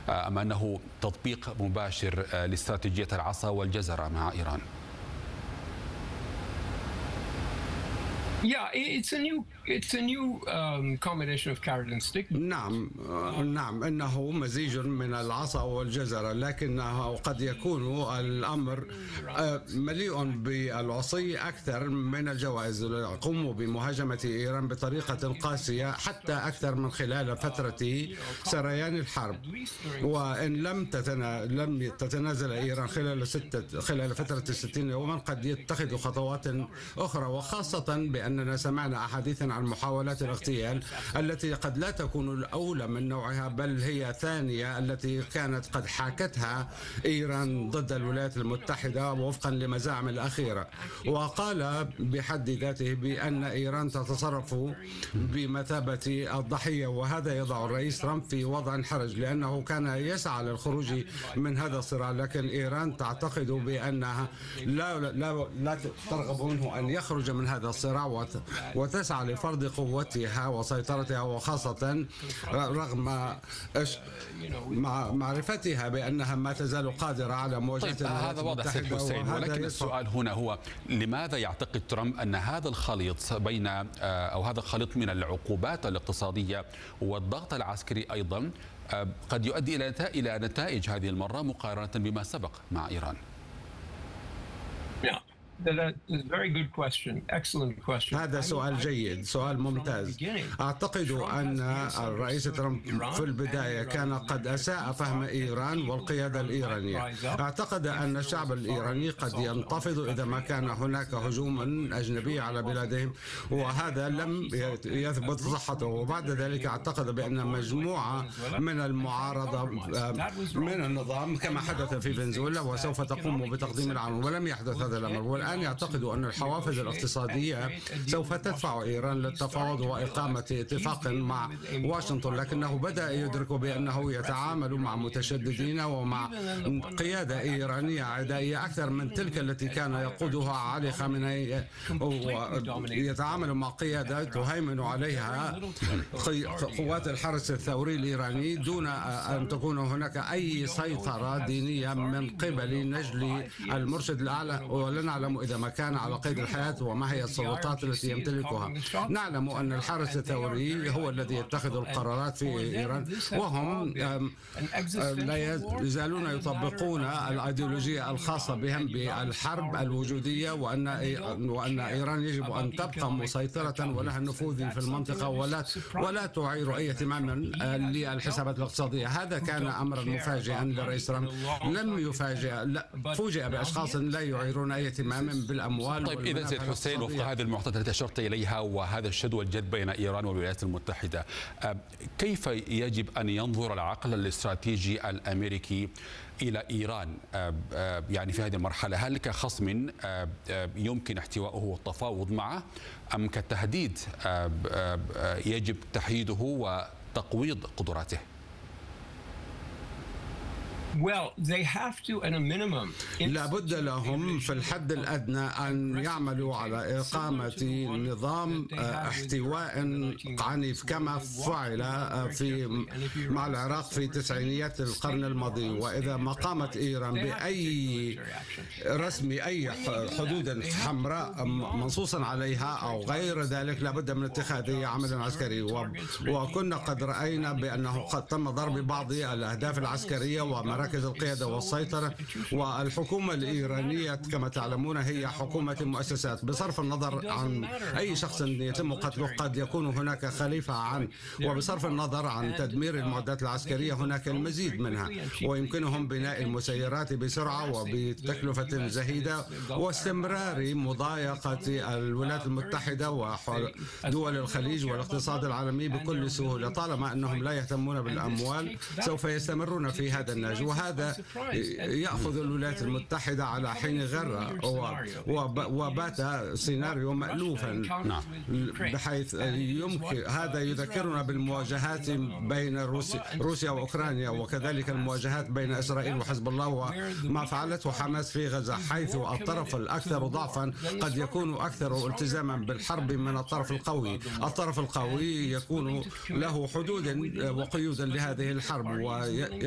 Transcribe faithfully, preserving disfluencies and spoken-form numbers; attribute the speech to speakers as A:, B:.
A: أم أنه تطبيق مباشر لاستراتيجية العصا والجزرة مع إيران؟
B: Yeah, it's a new it's a new um, combination of carrot and stick.
C: نعم نعم إنه مزيج من العصا والجزرة، لكنه قد يكون الأمر مليء بالوصي أكثر من الجوائز. قوموا بمهاجمة إيران بطريقة قاسية حتى أكثر من خلال فترة سريان الحرب، وإن لم تتنا... لم تتنازل إيران خلال ستة خلال فترة الستين يوما قد يتخذ خطوات أخرى، وخاصة بأننا سمعنا أحاديثا عن محاولات الاغتيال التي قد لا تكون الأولى من نوعها، بل هي ثانية التي كانت قد حاكتها إيران ضد الولايات المتحدة وفقا لمزاعم الأخيرة. وقال بحد ذاته بأن إيران تتصرف بمثابة الضحية، وهذا يضع الرئيس ترامب في وضع حرج لأنه كان يسعى للخروج من هذا الصراع، لكن إيران تعتقد بأنها لا لا لا ترغب منه أن يخرج من هذا الصراع وتسعى لفرض قوتها وسيطرتها، وخاصة رغم مع معرفتها بأنها ما تزال قادرة على مواجهة.
A: طيب هذا واضح سيد حسين، ولكن السؤال هنا هو لماذا يعتقد ترامب أن هذا الخليط بين أو هذا الخليط من العقوبات الاقتصادية والضغط العسكري أيضا قد يؤدي إلى نتائج هذه المرة مقارنة بما سبق مع إيران؟
B: Yeah.
C: هذا سؤال جيد، سؤال ممتاز. أعتقد أن الرئيس ترامب في البداية كان قد أساء فهم إيران والقيادة الإيرانية. أعتقد أن الشعب الإيراني قد ينتفض إذا ما كان هناك هجوم أجنبي على بلادهم، وهذا لم يثبت صحته. وبعد ذلك أعتقد بأن مجموعة من المعارضة من النظام كما حدث في فنزويلا وسوف تقوم بتقديم العون، ولم يحدث هذا الأمر. والآن يعتقد أن الحوافز الاقتصادية سوف تدفع إيران للتفاوض وإقامة اتفاق مع واشنطن، لكنه بدأ يدرك بأنه يتعامل مع متشددين ومع قيادة إيرانية عدائية أكثر من تلك التي كان يقودها علي خامنئي، ويتعامل مع قيادة تهيمن عليها قوات الحرس الثوري الإيراني دون أن تكون هناك أي سيطرة دينية من قبل نجل المرشد الأعلى، ولا نعلم إذا ما كان على قيد الحياة وما هي السلطات التي يمتلكها. نعلم أن الحرس الثوري هو الذي يتخذ القرارات في إيران، وهم لا يزالون يطبقون الأيديولوجية الخاصة بهم بالحرب الوجودية، وأن وأن إيران يجب أن تبقى مسيطرة ولها النفوذ في المنطقة ولا ولا تعير أي اهتمام للحسابات الاقتصادية. هذا كان أمرا مفاجئا للرئيس ترامب، لم يفاجئ لا فوجئ بأشخاص لا يعيرون أي اهتمام بالأموال.
A: طيب إذا سيد حسين، وفق هذه المعطيات التي أشرت إليها وهذا الشد والجذب بين إيران والولايات المتحدة، كيف يجب أن ينظر العقل الاستراتيجي الأمريكي إلى إيران يعني في هذه المرحلة؟ هل كخصم يمكن احتوائه والتفاوض معه، أم كتهديد يجب تحييده وتقويض قدراته؟
C: لا بد لهم في الحد الأدنى أن يعملوا على إقامة نظام احتواء عنيف كما فعل في مع العراق في تسعينيات القرن الماضي. وإذا ما قامت إيران بأي رسم أي حدود حمراء منصوصا عليها أو غير ذلك لا بد من اتخاذ عمل عسكري. وكنا قد رأينا بأنه قد تم ضرب بعض الأهداف العسكرية ومراكز القيادة والسيطرة. والحكومة الإيرانية كما تعلمون هي حكومة مؤسسات، بصرف النظر عن أي شخص يتم قتله قد يكون هناك خليفة عنه، وبصرف النظر عن تدمير المعدات العسكرية هناك المزيد منها، ويمكنهم بناء المسيرات بسرعة وبتكلفة زهيدة واستمرار مضايقة الولايات المتحدة ودول الخليج والاقتصاد العالمي بكل سهولة. طالما أنهم لا يهتمون بالأموال سوف يستمرون في هذا النهج، وهذا يأخذ الولايات المتحدة على حين غرة، وبات سيناريو مألوفا بحيث يمكن هذا يذكرنا بالمواجهات بين روسيا, روسيا وأوكرانيا، وكذلك المواجهات بين إسرائيل وحزب الله وما فعلته حماس في غزة، حيث الطرف الأكثر ضعفا قد يكون أكثر التزاما بالحرب من الطرف القوي. الطرف القوي يكون له حدود وقيود لهذه الحرب، و